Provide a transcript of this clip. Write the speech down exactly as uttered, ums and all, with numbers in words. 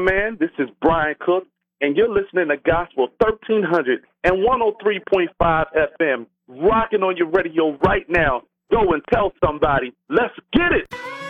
morning, man. This is Brian Cook, and you're listening to Gospel thirteen hundred and one oh three point five F M, rocking on your radio right now. Go and tell somebody. Let's get it.